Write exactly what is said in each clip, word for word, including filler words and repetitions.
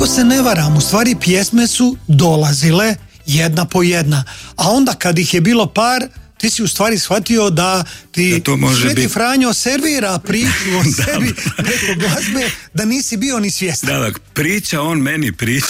ako se ne varam, u stvari pjesme su dolazile jedna po jedna, a onda kad ih je bilo par, ti si u stvari shvatio da ti da Sveti biti... Franjo servira priču o sebi preko glazbe, da nisi bio ni svjestan. Da, da, priča on meni priču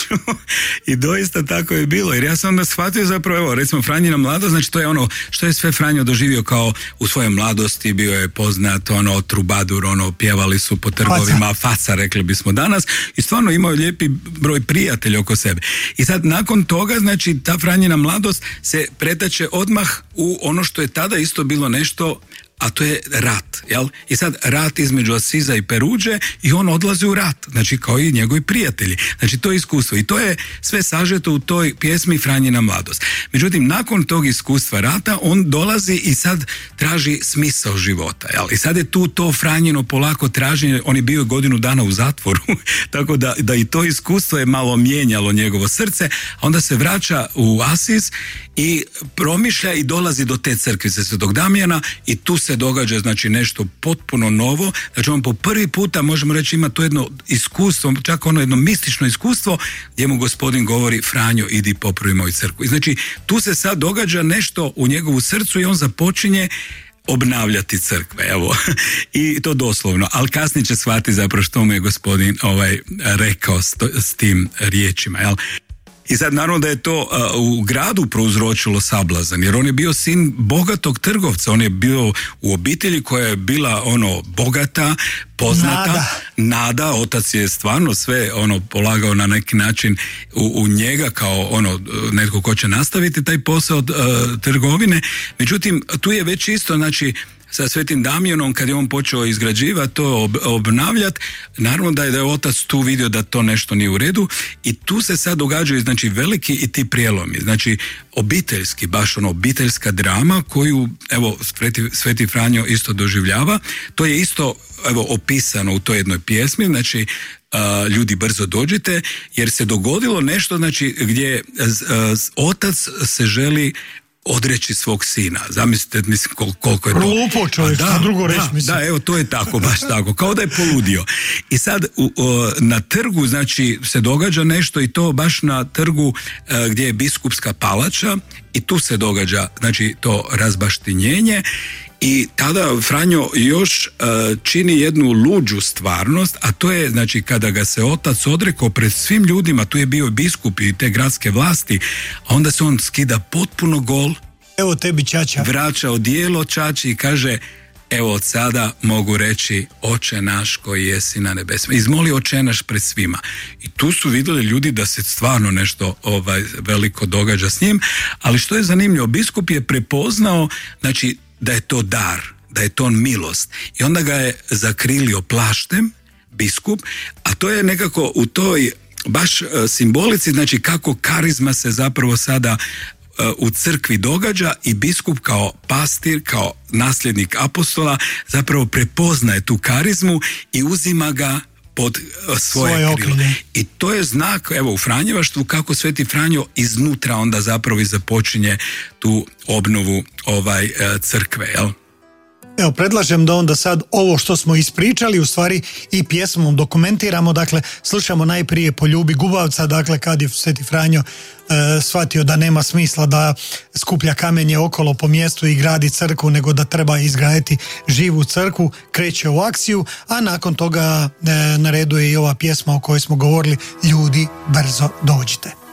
i doista tako je bilo, jer ja sam onda shvatio zapravo, evo, recimo Franjina mladost, znači to je ono što je sve Franjo doživio kao u svojoj mladosti, bio je poznat, ono, trubadur, ono, pjevali su po trgovima, faca, faca rekli bismo danas, i stvarno imao je lijepi broj prijatelja oko sebe. I sad nakon toga, znači, ta Franjina mladost se pretače odmah u ono što je tada isto bilo nešto, a to je rat, jel? I sad rat između Asiza i Peruđe i on odlazi u rat, znači kao i njegovi prijatelji. Znači to je iskustvo i to je sve sažeto u toj pjesmi Franjina mladost. Međutim, nakon tog iskustva rata on dolazi i sad traži smisao života, jel? I sad je tu to Franjino polako traženje, on je bio godinu dana u zatvoru, tako da, da i to iskustvo je malo mijenjalo njegovo srce, a onda se vraća u Asiz i promišlja i dolazi do te crkvice Svetog Damjana i tu se događa, znači, nešto potpuno novo. Znači on po prvi puta, možemo reći, ima to jedno iskustvo, čak ono jedno mistično iskustvo gdje mu gospodin govori: Franjo, idi popravi moju crkvu. I znači tu se sad događa nešto u njegovu srcu i on započinje obnavljati crkve, evo, i to doslovno, ali kasnije će shvatiti zapravo što mu je gospodin ovaj, rekao s, to, s tim riječima, jel? I sad naravno da je to uh, u gradu prouzročilo sablazan, jer on je bio sin bogatog trgovca, on je bio u obitelji koja je bila ono bogata, poznata, nada, nada otac je stvarno sve ono polagao na neki način u, u njega kao ono netko ko će nastaviti taj posao uh, trgovine. Međutim, tu je već isto, znači, sa Svetim Damjanom, kad je on počeo izgrađivati to, ob, obnavljati, naravno da je, da je otac tu vidio da to nešto nije u redu i tu se sad događaju, znači, veliki i ti prijelomi, znači obiteljski, baš ono obiteljska drama koju, evo, Sveti, Sveti Franjo isto doživljava. To je isto, evo, opisano u toj jednoj pjesmi, znači, Uh, ljudi brzo dođite, jer se dogodilo nešto, znači, gdje uh, otac se želi odreći svog sina. Zamislite, mislim, kol, koliko je to... Lupo čovjek, da, drugo reći, da, mislim. da, evo, to je tako, baš tako, kao da je poludio. I sad u, o, na trgu, znači, se događa nešto i to baš na trgu e, gdje je biskupska palača i tu se događa, znači, to razbaštinjenje. I tada Franjo još uh, čini jednu luđu stvarnost, a to je, znači, kada ga se otac odrekao pred svim ljudima, tu je bio biskup i te gradske vlasti, a onda se on skida potpuno gol. Evo tebi ćaća. Vraća odijelo ćaći i kaže: evo, od sada mogu reći: Oče naš koji jesi na nebesima. Izmoli Oče naš pred svima. I tu su vidjeli ljudi da se stvarno nešto ovaj, veliko događa s njim, ali što je zanimljivo, biskup je prepoznao, znači, da je to dar, da je to milost. I onda ga je zakrilio plaštem, biskup, a to je nekako u toj baš uh, simbolici, znači kako karizma se zapravo sada uh, u crkvi događa i biskup kao pastir, kao nasljednik apostola zapravo prepoznaje tu karizmu i uzima ga pod uh, svoje, svoje krilo. I to je znak, evo, u Franjevaštvu kako Sveti Franjo iznutra onda zapravo i započinje tu obnovu ovaj uh, crkve, jel? Evo, predlažem da onda sad ovo što smo ispričali u stvari i pjesmom dokumentiramo. Dakle, slušamo najprije Poljubi gubavca, dakle kad je Sveti Franjo e, shvatio da nema smisla da skuplja kamenje okolo po mjestu i gradi crkvu, nego da treba izgraditi živu crkvu, kreće u akciju, a nakon toga e, na redu je i ova pjesma o kojoj smo govorili: Ljudi brzo dođite.